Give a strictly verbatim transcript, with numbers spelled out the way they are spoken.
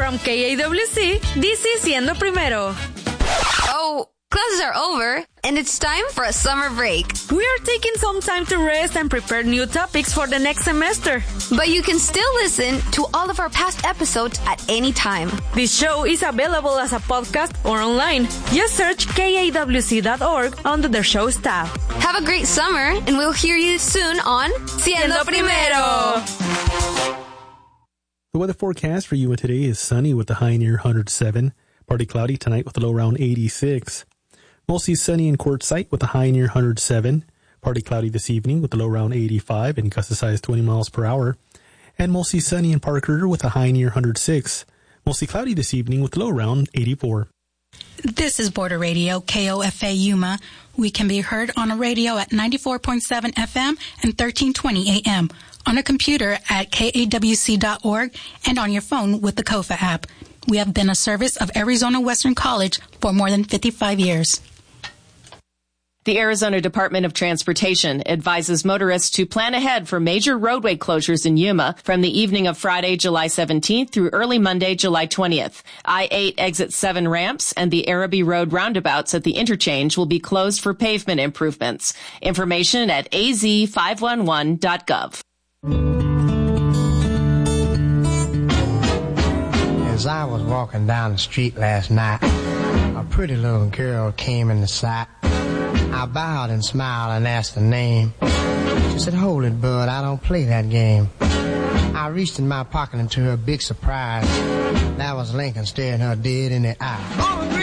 From K A W C, this is Siendo Primero. Oh, classes are over, and it's time for a summer break. We are taking some time to rest and prepare new topics for the next semester. But you can still listen to all of our past episodes at any time. This show is available as a podcast or online. Just search K A W C dot org under the show's tab. Have a great summer, and we'll hear you soon on Siendo Primero. The weather forecast for you today is sunny with a high near one hundred seven. Partly cloudy tonight with a low around eighty-six. Mostly sunny in Quartzsite with a high near one hundred seven. Partly cloudy this evening with a low around eighty-five and gust of size twenty miles per hour. And mostly sunny in Parker with a high near one hundred six. Mostly cloudy this evening with a low around eighty-four. This is Border Radio, K O F A Yuma. We can be heard on a radio at ninety-four point seven F M and thirteen twenty A M. On a computer at K A W C dot org and on your phone with the KOFA app. We have been a service of Arizona Western College for more than fifty-five years. The Arizona Department of Transportation advises motorists to plan ahead for major roadway closures in Yuma from the evening of Friday, July seventeenth through early Monday, July twentieth. I eight exit seven ramps and the Araby Road roundabouts at the interchange will be closed for pavement improvements. Information at A Z five one one dot gov. As I was walking down the street last night, a pretty little girl came in the sight. I bowed and smiled and asked her name. She said, "Hold it, bud, I don't play that game." I reached in my pocket and to her big surprise, that was Lincoln staring her dead in the eye.